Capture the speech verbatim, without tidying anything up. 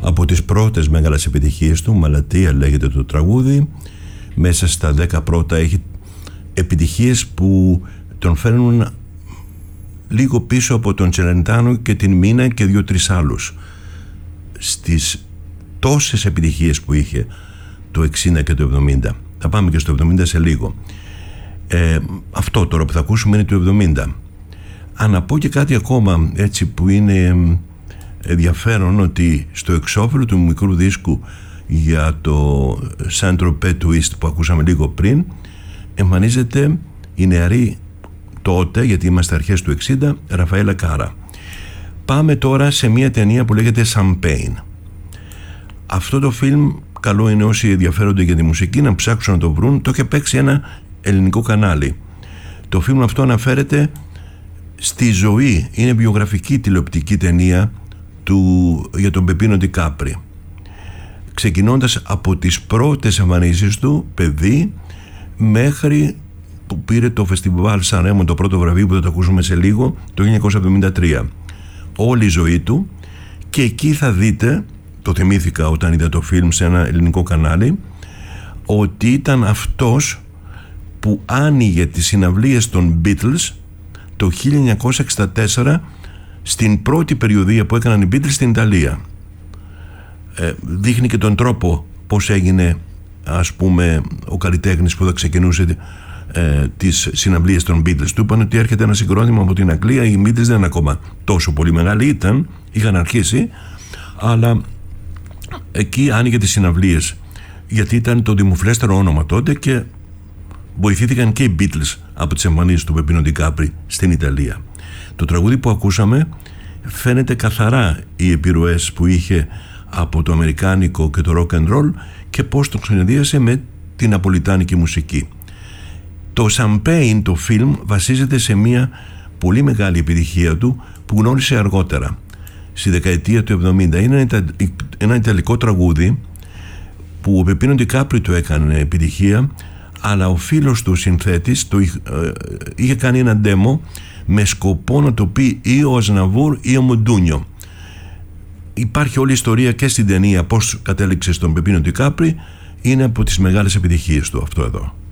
Από τις πρώτες μεγάλες επιτυχίες του, Μαλατία λέγεται το τραγούδι, μέσα στα δέκα πρώτα έχει επιτυχίες που τον φέρνουν λίγο πίσω από τον Τσελεντάνο και την Μίνα και δύο-τρεις άλλους. Στις τόσες επιτυχίες που είχε το εξήντα και το εβδομήντα. Θα πάμε και στο εβδομήντα σε λίγο. Ε, αυτό τώρα που θα ακούσουμε είναι το εβδομήντα. Αν να πω και κάτι ακόμα έτσι που είναι ενδιαφέρον, ότι στο εξώφυλλο του μικρού δίσκου για το Saint-Tropez Twist που ακούσαμε λίγο πριν εμφανίζεται η νεαρή τότε, γιατί είμαστε αρχές του εξήντα, Ραφαέλα Κάρα. Πάμε τώρα σε μια ταινία που λέγεται Champagne. Αυτό το φιλμ, καλό είναι όσοι ενδιαφέρονται για τη μουσική να ψάξουν να το βρουν, το είχε παίξει ένα ελληνικό κανάλι. Το φιλμ αυτό αναφέρεται στη ζωή, είναι βιογραφική τηλεοπτική ταινία του, για τον Πεπίνο Ντικάπρι, ξεκινώντας από τις πρώτες εμφανίσεις του παιδί μέχρι που πήρε το φεστιβάλ Σαν Ρέμο, το πρώτο βραβείο που θα το ακούσουμε σε λίγο, το χίλια εννιακόσια εβδομήντα τρία. Όλη η ζωή του, και εκεί θα δείτε, το θυμήθηκα όταν είδα το φιλμ σε ένα ελληνικό κανάλι, ότι ήταν αυτός που άνοιγε τις συναυλίες των Beatles το χίλια εννιακόσια εξήντα τέσσερα, στην πρώτη περιοδία που έκαναν οι Beatles στην Ιταλία. Ε, δείχνει και τον τρόπο πώς έγινε, ας πούμε, ο καλλιτέχνης που θα ξεκινούσε ε, τις συναυλίες των Beatles. Του είπαν ότι έρχεται ένα συγκρότημα από την Αγγλία, οι Beatles δεν είναι ακόμα τόσο πολύ μεγάλοι, ήταν, είχαν αρχίσει, αλλά εκεί άνοιγε τις συναυλίες, γιατί ήταν το δημοφιλέστερο όνομα τότε και βοηθήθηκαν και οι Beatles από τις εμφανίσεις του Πεπίνο Ντικάπρι στην Ιταλία. Το τραγούδι που ακούσαμε φαίνεται καθαρά οι επιρροές που είχε από το αμερικάνικο και το rock and roll και πώς το συνδύασε με την ναπολιτάνικη μουσική. Το Champagne, το φιλμ, βασίζεται σε μια πολύ μεγάλη επιτυχία του που γνώρισε αργότερα, στη δεκαετία του εβδομήντα. Είναι ένα ιταλικό τραγούδι που ο Πεπίνο Ντικάπρι το έκανε επιτυχία, αλλά ο φίλος του συνθέτης το είχε κάνει ένα demo με σκοπό να το πει ή ο Ασναβούρ ή ο Μοντούνιο. Υπάρχει όλη η ιστορία και στην ταινία πώς κατέληξε στον Πεπίνο Ντικάπρι, είναι από τις μεγάλες επιτυχίες του αυτό εδώ.